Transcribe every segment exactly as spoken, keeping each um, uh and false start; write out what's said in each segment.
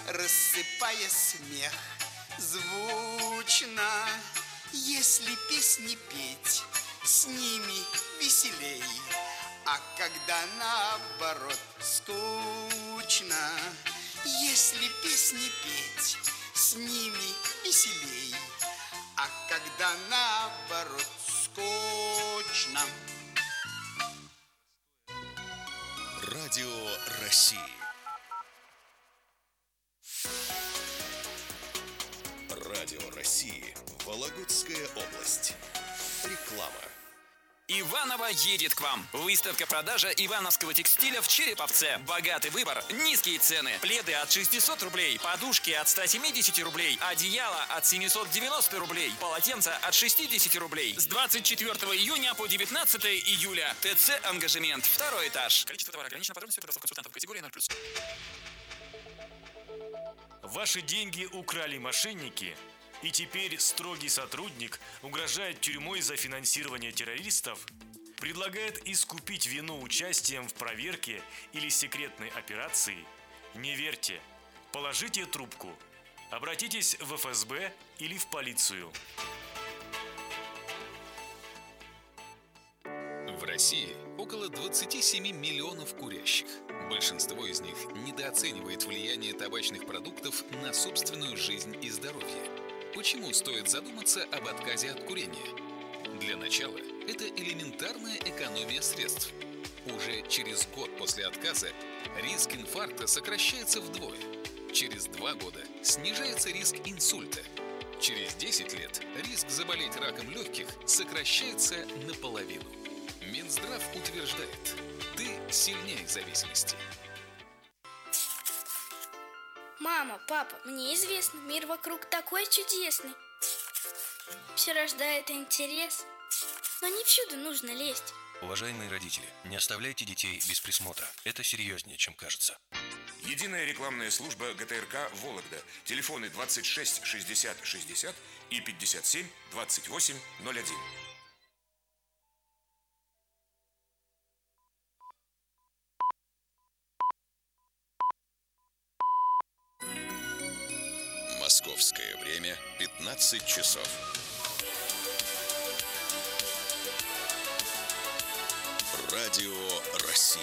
рассыпая смех звучно. Если песни петь, с ними веселей, а когда наоборот скучно, если песни петь, с ними веселей, а когда наоборот скучно. Радио России. Радио России. Вологодская область. Реклама. Иваново едет к вам. Выставка-продажа ивановского текстиля в Череповце. Богатый выбор, низкие цены. Пледы от шестисот рублей, подушки от ста семидесяти рублей, одеяло от семисот девяноста рублей, полотенца от шестидесяти рублей. С двадцать четвёртого июня по девятнадцатое июля. ТЦ «Ангажемент», второй этаж. Количество товара ограничено. Подробности у консультантов категории ноль плюс. Ваши деньги украли мошенники, и теперь строгий сотрудник угрожает тюрьмой за финансирование террористов, предлагает искупить вину участием в проверке или секретной операции? Не верьте. Положите трубку. Обратитесь в эф эс бэ или в полицию. В России около двадцати семи миллионов курящих. Большинство из них недооценивает влияние табачных продуктов на собственную жизнь и здоровье. Почему стоит задуматься об отказе от курения? Для начала, это элементарная экономия средств. Уже через год после отказа риск инфаркта сокращается вдвое. Через два года снижается риск инсульта. Через десять лет риск заболеть раком легких сокращается наполовину. Минздрав утверждает, ты сильнее зависимости. Мама, папа, мне известно, мир вокруг такой чудесный. Все рождает интерес, но не всюду нужно лезть. Уважаемые родители, не оставляйте детей без присмотра. Это серьезнее, чем кажется. Единая рекламная служба гэ тэ эр ка «Вологда». Телефоны двадцать шесть шестьдесят шестьдесят и пятьдесят семь двадцать восемь ноль один. Московское время пятнадцать часов. Радио России.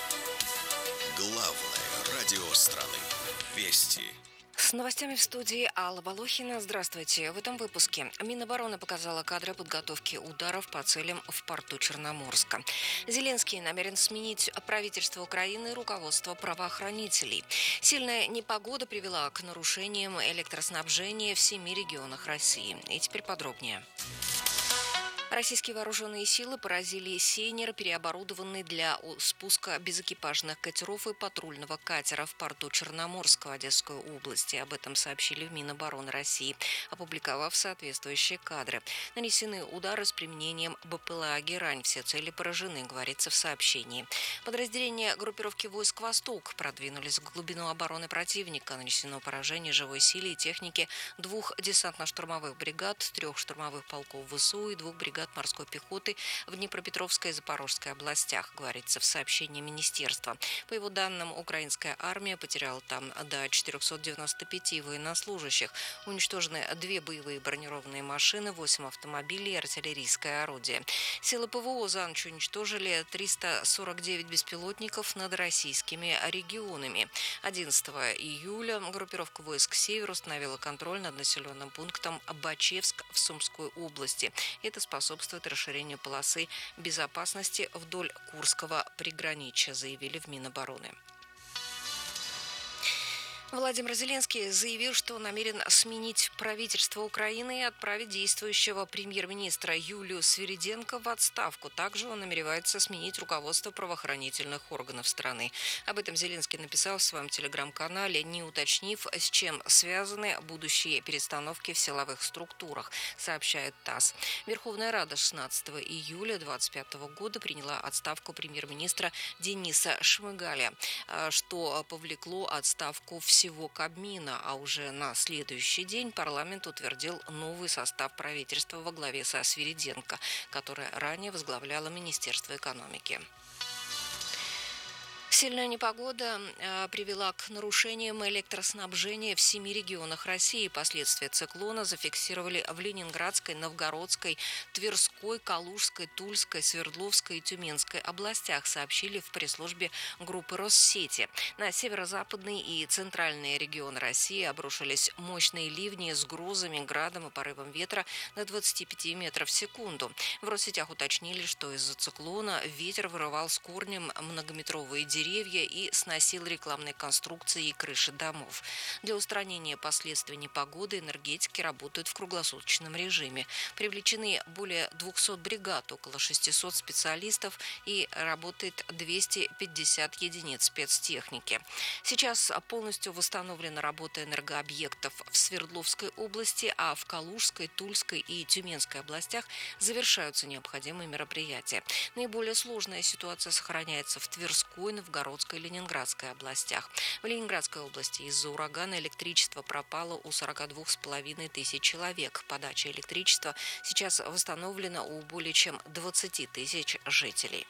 Главное радио страны. Вести. С новостями в студии Алла Волохина. Здравствуйте. В этом выпуске Минобороны показала кадры подготовки ударов по целям в порту Черноморска. Зеленский намерен сменить правительство Украины и руководство правоохранителей. Сильная непогода привела к нарушениям электроснабжения в семи регионах России. И теперь подробнее. Российские вооруженные силы поразили сейнер, переоборудованный для спуска безэкипажных катеров и патрульного катера в порту Черноморска в Одесской области. Об этом сообщили в Минобороны России, опубликовав соответствующие кадры. Нанесены удары с применением бэ пэ эл а «Герань». Все цели поражены, говорится в сообщении. Подразделения группировки войск «Восток» продвинулись в глубину обороны противника. Нанесено поражение живой силе и технике двух десантно-штурмовых бригад, трех штурмовых полков вэ эс у и двух бригад морской пехоты в Днепропетровской и Запорожской областях, говорится в сообщении министерства. По его данным, украинская армия потеряла там до четырехсот девяноста пяти военнослужащих. Уничтожены две боевые бронированные машины, восемь автомобилей и артиллерийское орудие. Силы пэ вэ о за ночь уничтожили триста сорок девять беспилотников над российскими регионами. одиннадцатого июля группировка войск «Север» установила контроль над населенным пунктом Бачевск в Сумской области. Это способствует расширению полосы безопасности вдоль Курского приграничья, заявили в Минобороны. Владимир Зеленский заявил, что намерен сменить правительство Украины и отправить действующего премьер-министра Юлию Свириденко в отставку. Также он намеревается сменить руководство правоохранительных органов страны. Об этом Зеленский написал в своем телеграм-канале, не уточнив, с чем связаны будущие перестановки в силовых структурах, сообщает ТАСС. Верховная Рада шестнадцатого июля две тысячи двадцать пятого года приняла отставку премьер-министра Дениса Шмыгаля, что повлекло отставку всего всего Кабмина, а уже на следующий день парламент утвердил новый состав правительства во главе со Свириденко, которая ранее возглавляла Министерство экономики. Сильная непогода э, привела к нарушениям электроснабжения в семи регионах России. Последствия циклона зафиксировали в Ленинградской, Новгородской, Тверской, Калужской, Тульской, Свердловской и Тюменской областях, сообщили в пресс-службе группы Россети. На северо-западный и центральные регионы России обрушились мощные ливни с грозами, градом и порывом ветра до двадцати пяти метров в секунду. В Россетях уточнили, что из-за циклона ветер вырывал с корнем многометровые деревья и сносил рекламные конструкции и крыши домов. Для устранения последствий непогоды энергетики работают в круглосуточном режиме. Привлечены более двухсот бригад, около шестисот специалистов и работает двести пятьдесят единиц спецтехники. Сейчас полностью восстановлена работа энергообъектов в Свердловской области, а в Калужской, Тульской и Тюменской областях завершаются необходимые мероприятия. Наиболее сложная ситуация сохраняется в Тверской, Новгородской и Ленинградской областях. В Ленинградской области из-за урагана электричество пропало у сорока двух с половиной тысяч человек. Подача электричества сейчас восстановлена у более чем двадцати тысяч жителей.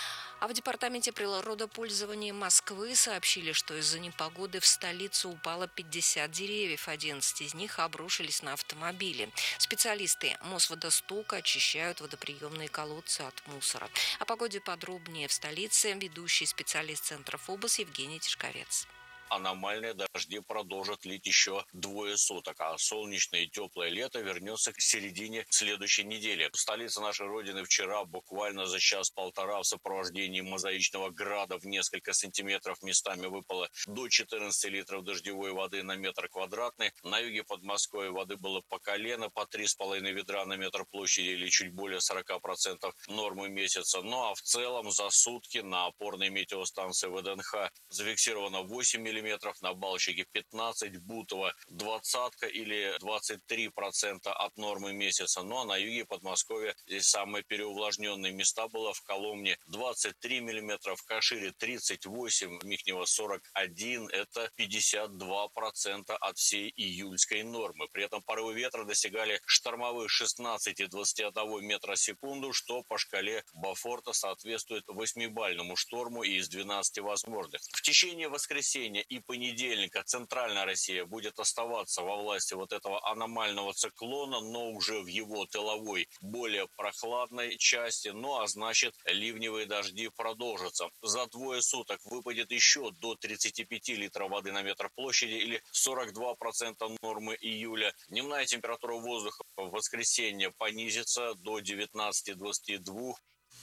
А в департаменте природопользования Москвы сообщили, что из-за непогоды в столицу упало пятьдесят деревьев, одиннадцать из них обрушились на автомобили. Специалисты Мосводостока очищают водоприемные колодцы от мусора. О погоде подробнее в столице ведущий специалист Центра ФОБОС Евгений Тишковец. Аномальные дожди продолжат лить еще двое суток, а солнечное и теплое лето вернется к середине следующей недели. Столица нашей Родины вчера буквально за час-полтора в сопровождении мозаичного града в несколько сантиметров местами выпало до четырнадцати литров дождевой воды на метр квадратный. На юге Подмосковья воды было по колено, по три с половиной ведра на метр площади или чуть более сорока процентов нормы месяца. Ну а в целом за сутки на опорной метеостанции ВДНХ зафиксировано восемь миллиметров. На Балчике пятнадцать, Бутово двадцатка или двадцать три процента от нормы месяца. Ну а на юге Подмосковья здесь самые переувлажненные места было в Коломне двадцать три миллиметра, в Кашире тридцать восемь, в Михнево сорок один, это пятьдесят два процента от всей июльской нормы. При этом порывы ветра достигали штормовых шестнадцати — двадцати одного метра в секунду, что по шкале Бофорта соответствует восьмибалльному шторму из двенадцати возможных. В течение воскресенья и понедельника центральная Россия будет оставаться во власти вот этого аномального циклона, но уже в его тыловой, более прохладной части. Ну а значит, ливневые дожди продолжатся. За двое суток выпадет еще до тридцати пяти литров воды на метр площади или сорок два процента нормы июля. Дневная температура воздуха в воскресенье понизится до девятнадцати — двадцати двух.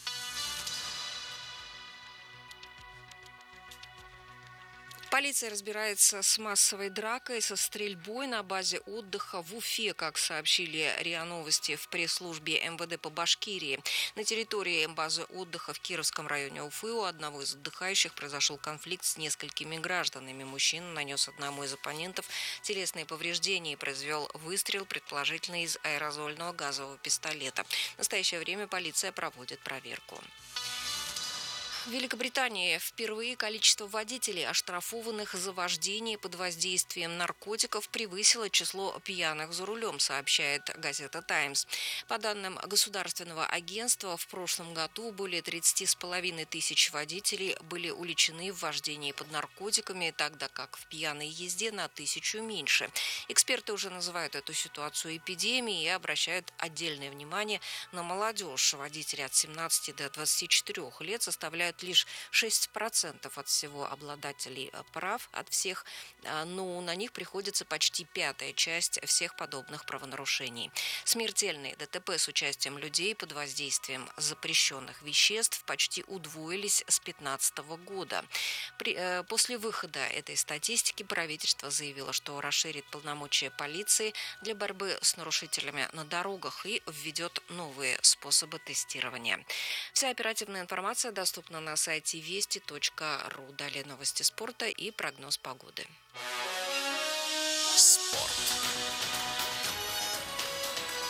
Полиция разбирается с массовой дракой, со стрельбой на базе отдыха в Уфе, как сообщили РИА Новости в пресс-службе эм вэ дэ по Башкирии. На территории базы отдыха в Кировском районе Уфы у одного из отдыхающих произошел конфликт с несколькими гражданами. Мужчина нанес одному из оппонентов телесные повреждения и произвел выстрел, предположительно из аэрозольного газового пистолета. В настоящее время полиция проводит проверку. В Великобритании впервые количество водителей, оштрафованных за вождение под воздействием наркотиков, превысило число пьяных за рулем, сообщает газета «Таймс». По данным государственного агентства, в прошлом году более тридцати с половиной тысяч водителей были уличены в вождении под наркотиками, тогда как в пьяной езде на тысячу меньше. Эксперты уже называют эту ситуацию эпидемией и обращают отдельное внимание на молодежь. Водители от семнадцати до двадцати четырёх лет составляют лишь шесть процентов от всего обладателей прав, от всех, но на них приходится почти пятая часть всех подобных правонарушений. Смертельные ДТП с участием людей под воздействием запрещенных веществ почти удвоились с две тысячи пятнадцатого года. При, после выхода этой статистики правительство заявило, что расширит полномочия полиции для борьбы с нарушителями на дорогах и введет новые способы тестирования. Вся оперативная информация доступна на сайте вести точка ру. Далее новости спорта и прогноз погоды. Спорт.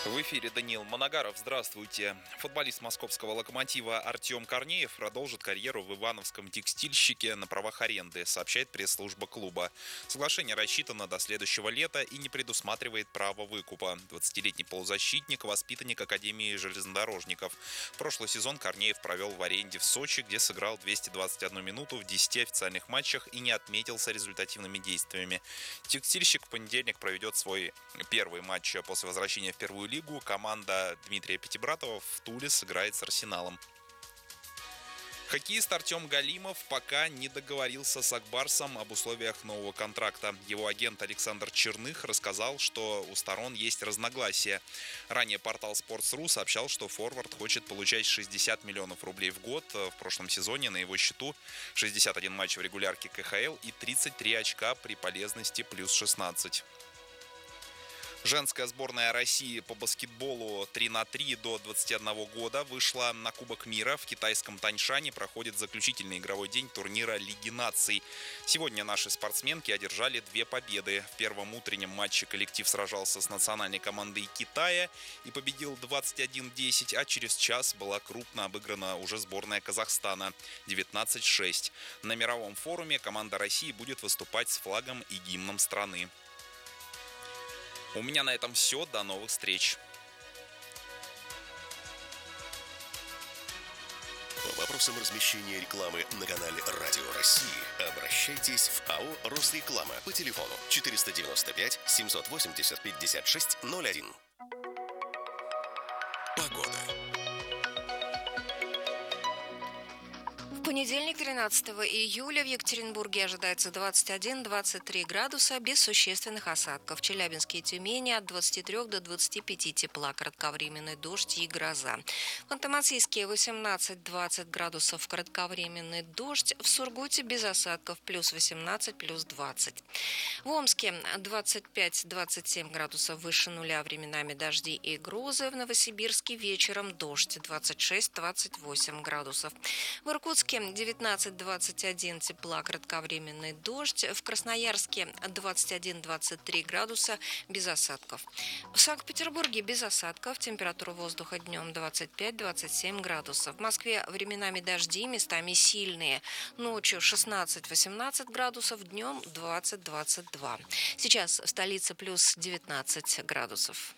В эфире Даниил Моногаров. Здравствуйте. Футболист московского «Локомотива» Артем Корнеев продолжит карьеру в ивановском текстильщике на правах аренды, сообщает пресс-служба клуба. Соглашение рассчитано до следующего лета и не предусматривает право выкупа. двадцатилетний полузащитник – воспитанник Академии железнодорожников. Прошлый сезон Корнеев провел в аренде в Сочи, где сыграл двести двадцать одну минуту в десяти официальных матчах и не отметился результативными действиями. Текстильщик в понедельник проведет свой первый матч после возвращения в первую лигу. Команда Дмитрия Пятибратова в Туле сыграет с Арсеналом. Хоккеист Артем Галимов пока не договорился с Акбарсом об условиях нового контракта. Его агент Александр Черных рассказал, что у сторон есть разногласия. Ранее портал Sports.ru сообщал, что форвард хочет получать шестьдесят миллионов рублей в год. В прошлом сезоне на его счету шестьдесят один матч в регулярке ка ха эл и тридцать три очка при полезности плюс шестнадцать. Женская сборная России по баскетболу три на три до двадцати одного года вышла на Кубок мира. В китайском Таньшане проходит заключительный игровой день турнира Лиги наций. Сегодня наши спортсменки одержали две победы. В первом утреннем матче коллектив сражался с национальной командой Китая и победил двадцать один десять, а через час была крупно обыграна уже сборная Казахстана девятнадцать шесть. На мировом форуме команда России будет выступать с флагом и гимном страны. У меня на этом все. До новых встреч. По вопросам размещения рекламы на канале Радио России обращайтесь в АО «Росреклама» по телефону четыреста девяносто пять семьсот восемьдесят пятьдесят шесть ноль один. Погода. В понедельник, тринадцатого июля, в Екатеринбурге ожидается двадцать один - двадцать три градуса без существенных осадков. В Челябинске и Тюмени от двадцати трёх до двадцати пяти тепла, кратковременный дождь и гроза. В Ханты-Мансийске восемнадцать - двадцать градусов, кратковременный дождь. В Сургуте без осадков плюс восемнадцать, плюс двадцать. В Омске двадцать пять - двадцать семь градусов выше нуля, временами дожди и грозы. В Новосибирске вечером дождь двадцать шесть - двадцать восемь градусов. В Иркутске девятнадцать - двадцать один тепла, кратковременный дождь. В Красноярске двадцать один - двадцать три градуса без осадков. В Санкт-Петербурге без осадков. Температура воздуха днем двадцать пять - двадцать семь градусов. В Москве временами дожди, местами сильные. Ночью шестнадцать - восемнадцать градусов, днем двадцать - двадцать два. Сейчас в столице плюс девятнадцать градусов.